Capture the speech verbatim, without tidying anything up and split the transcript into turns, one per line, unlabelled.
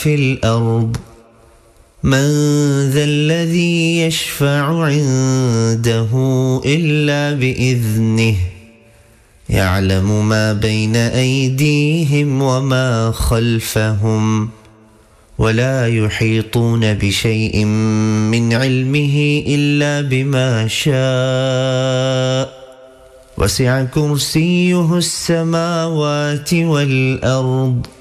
في الأرض من ذا الذي يشفع عنده إلا بإذنه يعلم ما بين أيديهم وما خلفهم ولا يحيطون بشيء من علمه إلا بما شاء وسع كرسيه السماوات والأرض